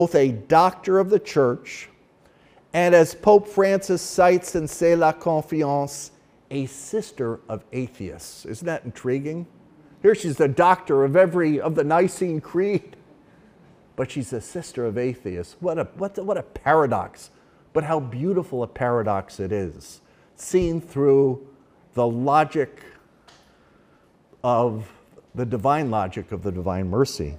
both a doctor of the church and, as Pope Francis cites in C'est la Confiance, a sister of atheists. Isn't that intriguing? Here she's the doctor of the Nicene Creed, but she's a sister of atheists. What a paradox, but how beautiful a paradox it is, seen through the logic of the divine logic of the divine mercy.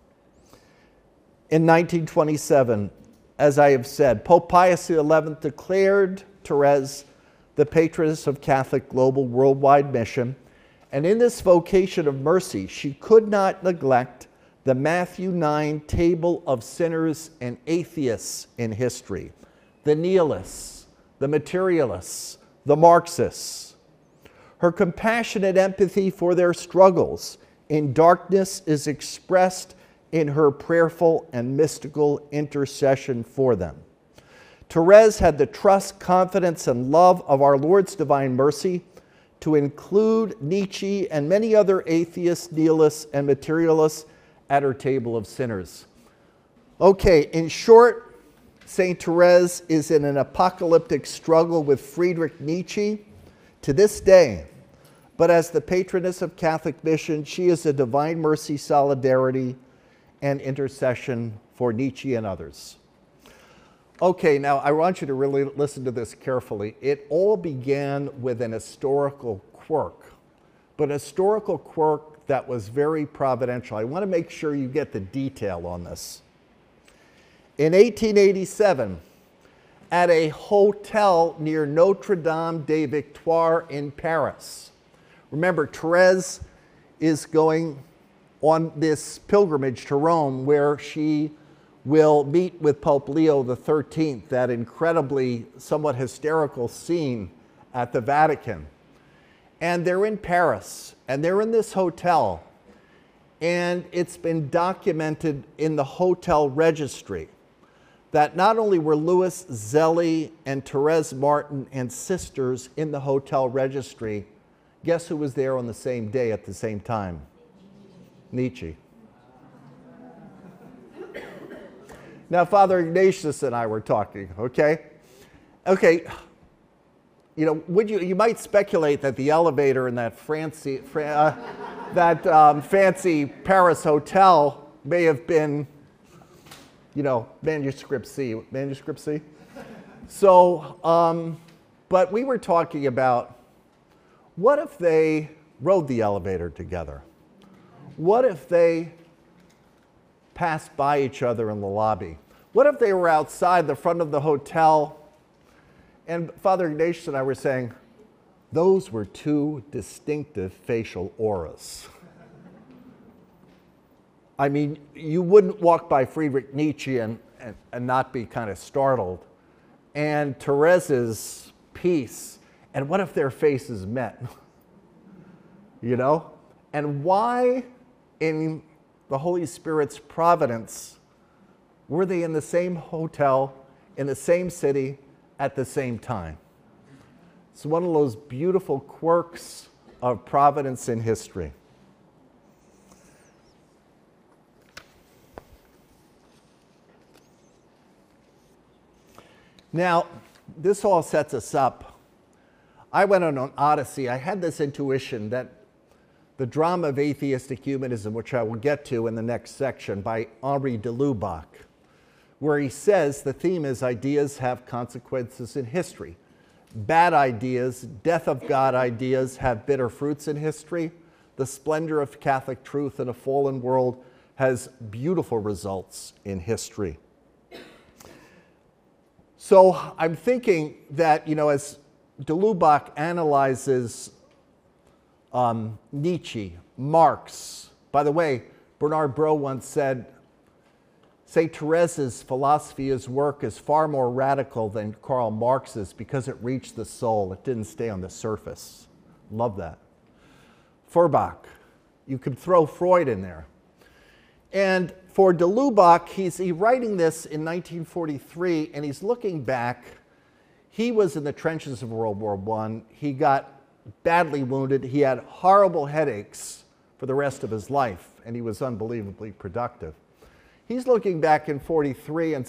In 1927, as I have said, Pope Pius XI declared Therese the patroness of Catholic global worldwide mission, and in this vocation of mercy, she could not neglect the Matthew 9 table of sinners and atheists in history, the nihilists, the materialists, the Marxists. Her compassionate empathy for their struggles in darkness is expressed in her prayerful and mystical intercession for them. Therese had the trust, confidence, and love of our Lord's divine mercy to include Nietzsche and many other atheists, nihilists, and materialists at her table of sinners. Okay, in short, St. Therese is in an apocalyptic struggle with Friedrich Nietzsche to this day, but as the patroness of Catholic mission, she is a divine mercy, solidarity, and intercession for Nietzsche and others. Okay, now I want you to really listen to this carefully. It all began with an historical quirk, but a historical quirk that was very providential. I want to make sure you get the detail on this. In 1887, at a hotel near Notre Dame des Victoires in Paris, remember, Therese is going on this pilgrimage to Rome where she will meet with Pope Leo XIII, that incredibly, somewhat hysterical scene at the Vatican. And they're in Paris, and they're in this hotel, and it's been documented in the hotel registry that not only were Louis Zelli and Therese Martin and sisters in the hotel registry, guess who was there on the same day at the same time? Nietzsche. Now, Father Ignatius and I were talking, okay? Okay, you know, you might speculate that the elevator in that fancy Paris hotel may have been, you know, manuscript C. So, but we were talking about, what if they rode the elevator together? What if they passed by each other in the lobby? What if they were outside the front of the hotel? And Father Ignatius and I were saying, those were two distinctive facial auras. I mean, you wouldn't walk by Friedrich Nietzsche and not be kind of startled. And Therese's peace, and what if their faces met? You know? And why, in the Holy Spirit's providence, were they in the same hotel, in the same city, at the same time? It's one of those beautiful quirks of providence in history. Now, this all sets us up. I went on an odyssey. I had this intuition that the drama of atheistic humanism, which I will get to in the next section, by Henri de Lubac, where he says the theme is ideas have consequences in history. Bad ideas, death of God ideas have bitter fruits in history. The splendor of Catholic truth in a fallen world has beautiful results in history. So I'm thinking that, you know, as de Lubac analyzes Nietzsche, Marx. By the way, Bernard Brault once said, St. Therese's philosophy, his work, is far more radical than Karl Marx's because it reached the soul. It didn't stay on the surface. Love that. Feuerbach. You could throw Freud in there. And for de Lubac, he's writing this in 1943, and he's looking back. He was in the trenches of World War I. He got badly wounded. He had horrible headaches for the rest of his life, and he was unbelievably productive. He's looking back in 43 and